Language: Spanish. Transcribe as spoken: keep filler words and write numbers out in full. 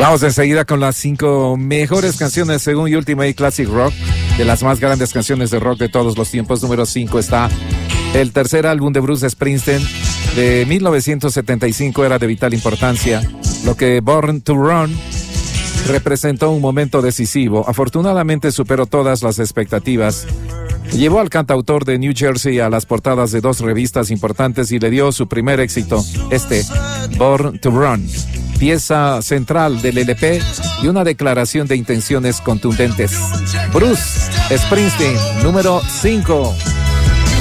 Vamos enseguida con las cinco mejores canciones según Ultimate Classic Rock, de las más grandes canciones de rock de todos los tiempos. Número cinco está el tercer álbum de Bruce Springsteen de mil novecientos setenta y cinco, era de vital importancia, lo que Born to Run representó un momento decisivo. Afortunadamente superó todas las expectativas. Llevó al cantautor de New Jersey a las portadas de dos revistas importantes y le dio su primer éxito, este, Born to Run, pieza central del L P y una declaración de intenciones contundentes. Bruce Springsteen, número cinco.